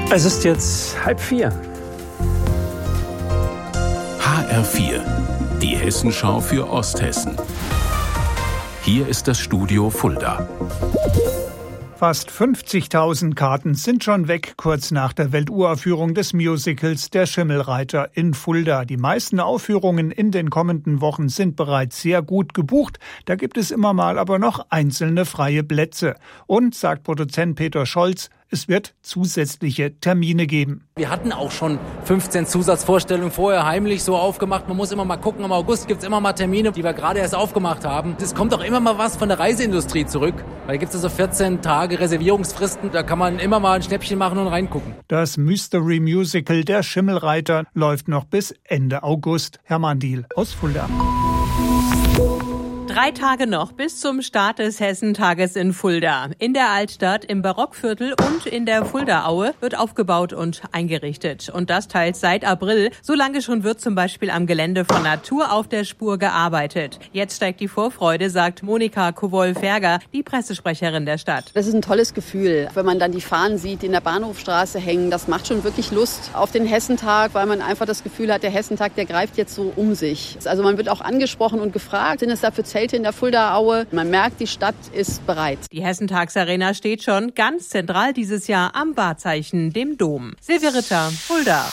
Es ist jetzt 3:30. HR4, die Hessenschau für Osthessen. Hier ist das Studio Fulda. Fast 50.000 Karten sind schon weg, kurz nach der Welturaufführung des Musicals Der Schimmelreiter in Fulda. Die meisten Aufführungen in den kommenden Wochen sind bereits sehr gut gebucht. Da gibt es immer mal aber noch einzelne freie Plätze. Und, sagt Produzent Peter Scholz, es wird zusätzliche Termine geben. Wir hatten auch schon 15 Zusatzvorstellungen vorher heimlich so aufgemacht. Man muss immer mal gucken, im August gibt es immer mal Termine, die wir gerade erst aufgemacht haben. Es kommt auch immer mal was von der Reiseindustrie zurück, weil da gibt es so 14 Tage Reservierungsfristen. Da kann man immer mal ein Schnäppchen machen und reingucken. Das Mystery Musical Der Schimmelreiter läuft noch bis Ende August. Hermann Diehl aus Fulda. 3 Tage noch bis zum Start des Hessentages in Fulda. In der Altstadt, im Barockviertel und in der Fuldaaue wird aufgebaut und eingerichtet. Und das teils seit April. So lange schon wird zum Beispiel am Gelände von Natur auf der Spur gearbeitet. Jetzt steigt die Vorfreude, sagt Monika Kowol-Ferger, die Pressesprecherin der Stadt. Das ist ein tolles Gefühl, wenn man dann die Fahnen sieht, die in der Bahnhofstraße hängen. Das macht schon wirklich Lust auf den Hessentag, weil man einfach das Gefühl hat, der Hessentag, der greift jetzt so um sich. Also man wird auch angesprochen und gefragt, sind es dafür Zelte in der Fuldaaue? Man merkt, die Stadt ist bereit. Die Hessentagsarena steht schon ganz zentral dieses Jahr am Wahrzeichen, dem Dom. Silvia Ritter, Fulda.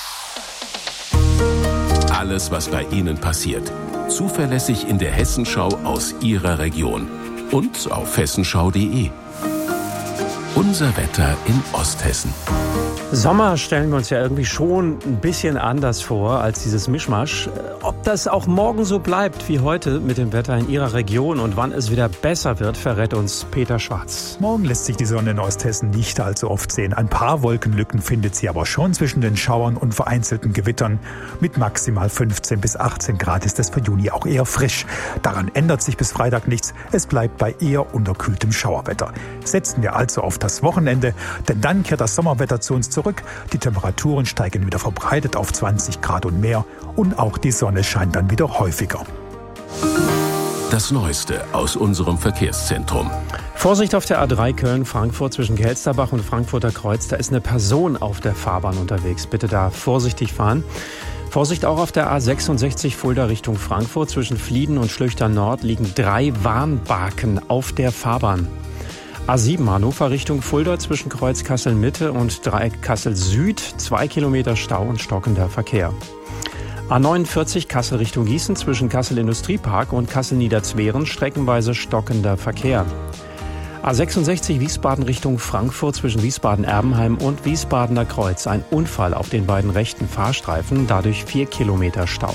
Alles, was bei Ihnen passiert. Zuverlässig in der Hessenschau aus Ihrer Region. Und auf hessenschau.de. Unser Wetter in Osthessen. Sommer stellen wir uns ja irgendwie schon ein bisschen anders vor als dieses Mischmasch. Ob das auch morgen so bleibt wie heute mit dem Wetter in Ihrer Region und wann es wieder besser wird, verrät uns Peter Schwarz. Morgen lässt sich die Sonne in Osthessen nicht allzu oft sehen. Ein paar Wolkenlücken findet sie aber schon zwischen den Schauern und vereinzelten Gewittern. Mit maximal 15 bis 18 Grad ist es für Juni auch eher frisch. Daran ändert sich bis Freitag nichts. Es bleibt bei eher unterkühltem Schauerwetter. Setzen wir also auf das Wochenende, denn dann kehrt das Sommerwetter zu uns zurück. Die Temperaturen steigen wieder verbreitet auf 20 Grad und mehr und auch die Sonne scheint dann wieder häufiger. Das Neueste aus unserem Verkehrszentrum. Vorsicht auf der A3 Köln-Frankfurt zwischen Kelsterbach und Frankfurter Kreuz. Da ist eine Person auf der Fahrbahn unterwegs. Bitte da vorsichtig fahren. Vorsicht auch auf der A66 Fulda Richtung Frankfurt. Zwischen Flieden und Schlüchter Nord liegen 3 Warnbarken auf der Fahrbahn. A7 Hannover Richtung Fulda zwischen Kreuz Kassel-Mitte und Dreieck Kassel-Süd, 2 Kilometer Stau und stockender Verkehr. A49 Kassel Richtung Gießen zwischen Kassel-Industriepark und Kassel-Niederzweren, streckenweise stockender Verkehr. A66 Wiesbaden Richtung Frankfurt zwischen Wiesbaden-Erbenheim und Wiesbadener Kreuz. Ein Unfall auf den beiden rechten Fahrstreifen, dadurch 4 Kilometer Stau.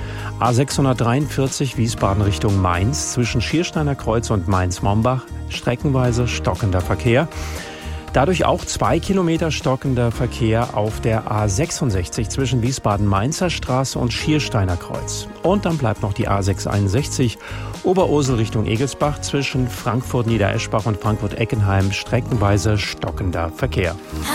A643 Wiesbaden Richtung Mainz zwischen Schiersteiner Kreuz und Mainz-Mombach, streckenweise stockender Verkehr. Dadurch auch 2 Kilometer stockender Verkehr auf der A66 zwischen Wiesbaden-Mainzer Straße und Schiersteiner Kreuz. Und dann bleibt noch die A661 Oberursel Richtung Egelsbach zwischen Frankfurt-Niedereschbach und Frankfurt-Eckenheim, streckenweise stockender Verkehr.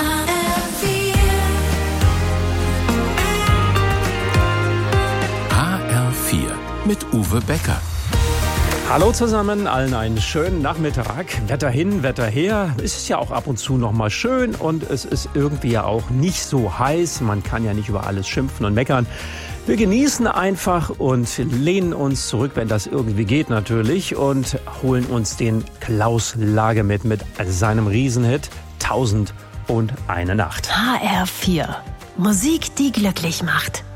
Mit Uwe Becker. Hallo zusammen, allen einen schönen Nachmittag. Wetter hin, Wetter her. Es ist ja auch ab und zu noch mal schön und es ist irgendwie ja auch nicht so heiß. Man kann ja nicht über alles schimpfen und meckern. Wir genießen einfach und lehnen uns zurück, wenn das irgendwie geht natürlich, und holen uns den Klaus Lage mit seinem Riesenhit 1001 Nacht. HR4. Musik, die glücklich macht.